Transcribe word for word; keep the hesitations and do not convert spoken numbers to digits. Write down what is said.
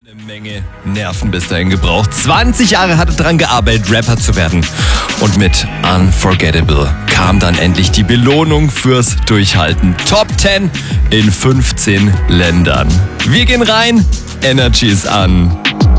Eine Menge Nerven bis dahin gebraucht. zwanzig Jahre hat er daran gearbeitet, Rapper zu werden. Und mit Unforgettable kam dann endlich die Belohnung fürs Durchhalten. Top zehn in fünfzehn Ländern. Wir gehen rein, Energy ist an.